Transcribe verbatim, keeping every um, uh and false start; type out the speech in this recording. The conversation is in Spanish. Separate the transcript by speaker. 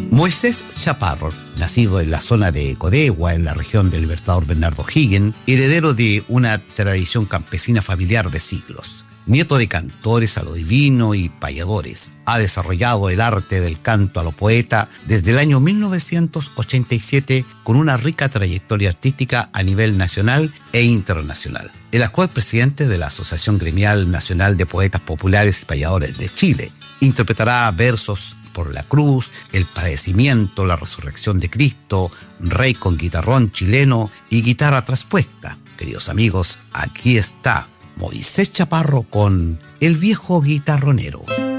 Speaker 1: Moisés Chaparro, nacido en la zona de Codegua, en la región del Libertador Bernardo Higgins, heredero de una tradición campesina familiar de siglos. Nieto de cantores a lo divino y payadores, ha desarrollado el arte del canto a lo poeta desde el año mil novecientos ochenta y siete con una rica trayectoria artística a nivel nacional e internacional. El actual presidente de la Asociación Gremial Nacional de Poetas Populares y Payadores de Chile interpretará versos por la cruz, el padecimiento, la resurrección de Cristo, Rey con guitarrón chileno y guitarra traspuesta. Queridos amigos, aquí está Moisés Chaparro con El Viejo Guitarronero.